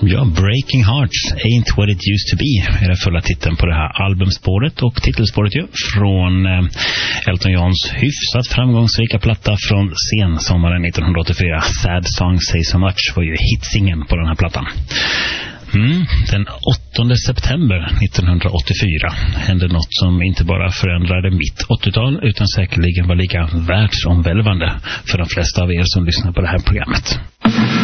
Ja, Breaking Hearts, Ain't What It Used To Be är den fulla titeln på det här albumspåret och titelspåret ju från Elton Johns hyfsat framgångsrika platta från sensommaren 1984. Sad Song Say So Much var ju hitsingen på den här plattan. Den 8 september 1984 hände något som inte bara förändrade mitt 80-tal utan säkerligen var lika världsomvälvande för de flesta av er som lyssnar på det här programmet.